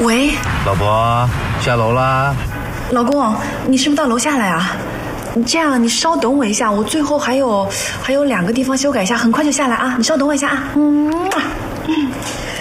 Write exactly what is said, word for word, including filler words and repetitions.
喂， 老婆，下楼啦。 老公，你是不是到楼下来啊？这样，你稍等我一下，我最后还有还有两个地方修改一下，很快就下来啊！你稍等我一下啊。嗯。